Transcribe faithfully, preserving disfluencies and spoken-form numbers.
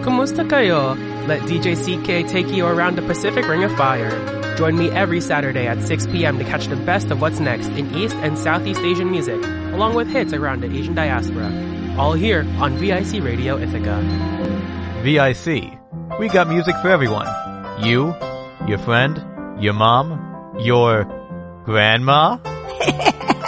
Kumusta kayo? Let D J C K take you around the Pacific Ring of Fire. Join me every Saturday at six p.m. to catch the best of what's next in East and Southeast Asian music, along with hits around the Asian diaspora. All here on V I C Radio Ithaca. V I C. We got music for everyone. You, your friend, your mom, your grandma.